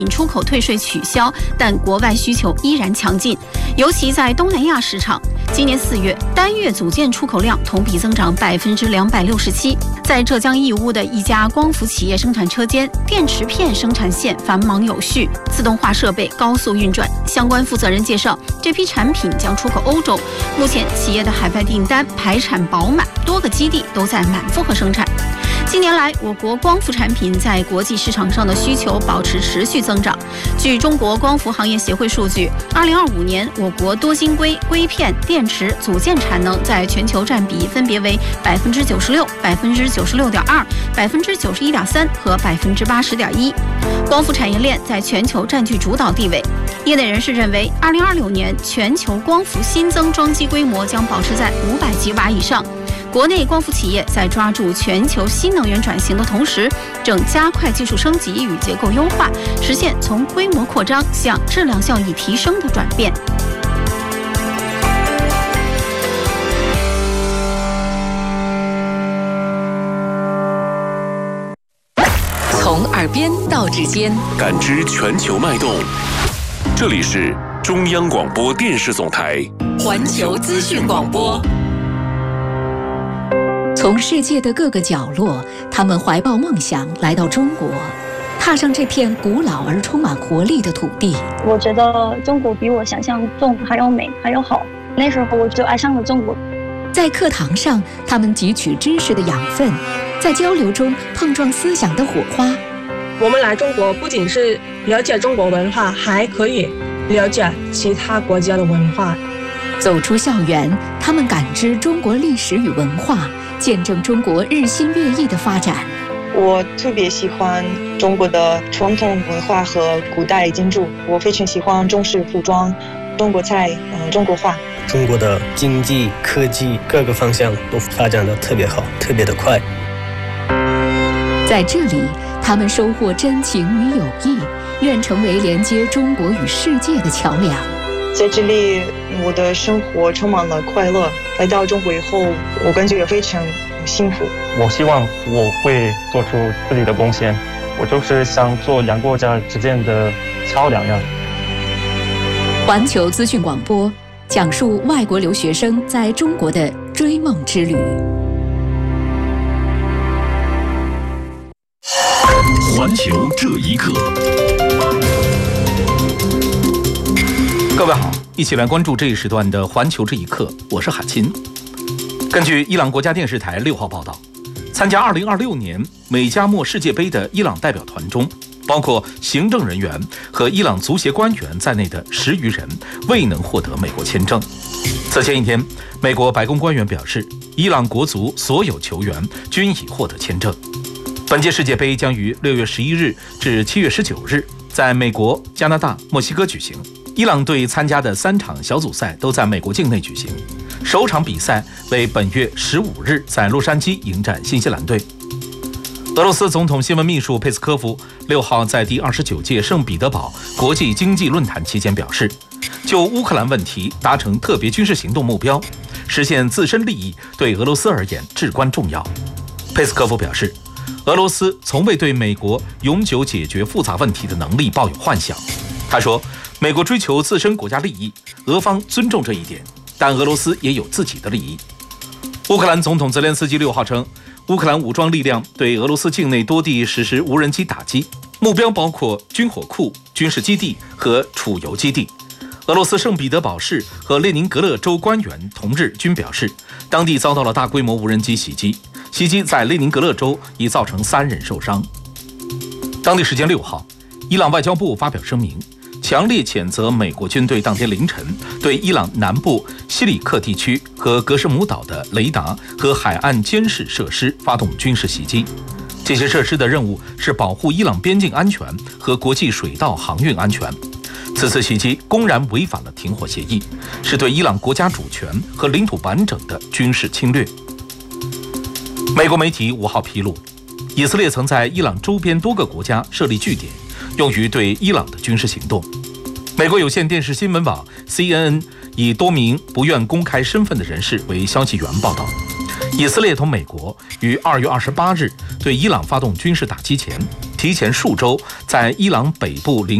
出口退税取消，但国外需求依然强劲，尤其在东南亚市场。今年4月，单月组件出口量同比增长267%。在浙江义乌的一家光伏企业生产车间，电池片生产线繁忙有序，自动化设备高速运转。相关负责人介绍，这批产品将出口欧洲。目前，企业的海外订单排产饱满，多个基地都在满负荷生产。近年来，我国光伏产品在国际市场上的需求保持持续增长。据中国光伏行业协会数据，2025年我国多晶硅、硅片、电池、组件产能在全球占比分别为96%、96.2%、91.3%和80.1%。光伏产业链在全球占据主导地位。业内人士认为，2026年全球光伏新增装机规模将保持在500吉瓦以上。国内光伏企业在抓住全球新能源转型的同时，正加快技术升级与结构优化，实现从规模扩张向质量效益提升的转变。 从耳边到指尖， 感知全球脉动。这里是中央广播电视总台环球资讯广播。从世界的各个角落，他们怀抱梦想来到中国，踏上这片古老而充满活力的土地。 我觉得中国比我想象中还要美，还要好。那时候我就爱上了中国。 在课堂上，他们汲取知识的养分，在交流中碰撞思想的火花。 我们来中国不仅是了解中国文化，还可以了解其他国家的文化。 走出校园，他们感知中国历史与文化，见证中国日新月异的发展。 我特别喜欢中国的传统文化和古代建筑，我非常喜欢中式服装、中国菜、中国画。 中国的经济、科技各个方向都发展得特别好，特别的快。 在这里，他们收获真情与友谊，愿成为连接中国与世界的桥梁。 在这里，我的生活充满了快乐。来到中国以后，我感觉非常幸福。 我希望我会做出自己的贡献，我就是想做两个国家之间的桥梁呀。 环球资讯广播讲述外国留学生在中国的追梦之旅。 环球这一刻。 各位好，一起来关注这一时段的环球这一刻，我是海琴。根据伊朗国家电视台6号报道，参加2026年美加墨世界杯的伊朗代表团中，包括行政人员和伊朗足协官员在内的10余人未能获得美国签证。此前一天，美国白宫官员表示，伊朗国足所有球员均已获得签证。本届世界杯将于6月11日至7月19日在美国、加拿大、墨西哥举行。伊朗队参加的3场小组赛都在美国境内举行，首场比赛为本月15日在洛杉矶迎战新西兰队。俄罗斯总统新闻秘书佩斯科夫6号在第29届圣彼得堡国际经济论坛期间表示，就乌克兰问题达成特别军事行动目标，实现自身利益对俄罗斯而言至关重要。佩斯科夫表示，俄罗斯从未对美国永久解决复杂问题的能力抱有幻想。他说，美国追求自身国家利益，俄方尊重这一点，但俄罗斯也有自己的利益。乌克兰总统泽连斯基6号称，乌克兰武装力量对俄罗斯境内多地实施无人机打击，目标包括军火库、军事基地和储油基地。俄罗斯圣彼得堡市和列宁格勒州官员同日均表示，当地遭到了大规模无人机袭击，袭击在列宁格勒州已造成3人受伤。当地时间6号，伊朗外交部发表声明，强烈谴责美国军队当天凌晨对伊朗南部西里克地区和格什姆岛的雷达和海岸监视设施发动军事袭击。这些设施的任务是保护伊朗边境安全和国际水道航运安全。此次袭击公然违反了停火协议，是对伊朗国家主权和领土完整的军事侵略。美国媒体5号披露，以色列曾在伊朗周边多个国家设立据点，用于对伊朗的军事行动。美国有线电视新闻网 CNN 以多名不愿公开身份的人士为消息源报道，以色列同美国于2月28日对伊朗发动军事打击前， 提前数周在伊朗北部